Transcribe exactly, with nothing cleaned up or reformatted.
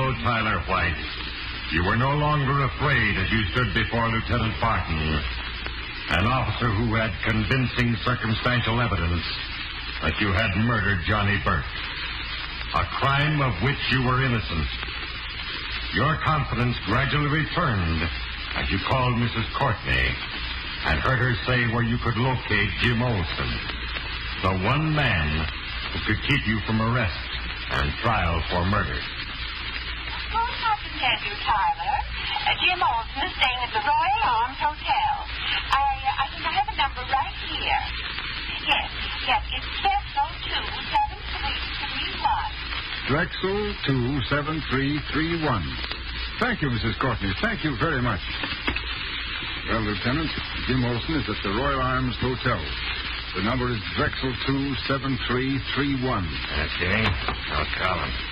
Tyler White. You were no longer afraid as you stood before Lieutenant Barton, an officer who had convincing circumstantial evidence that you had murdered Johnny Burke, a crime of which you were innocent. Your confidence gradually returned as you called Missus Courtney and heard her say where you could locate Jim Olsen, the one man who could keep you from arrest and trial for murder. Well, I can tell you, Tyler. Uh, Jim Olsen is staying at the Royal Arms Hotel. I, uh, I think I have a number right here. Yes, yes, it's Drexel two seven three three one. Drexel two seven three three one. Thank you, Missus Courtney. Thank you very much. Well, Lieutenant, Jim Olsen is at the Royal Arms Hotel. The number is Drexel two seven three three one. Okay. I'll call him.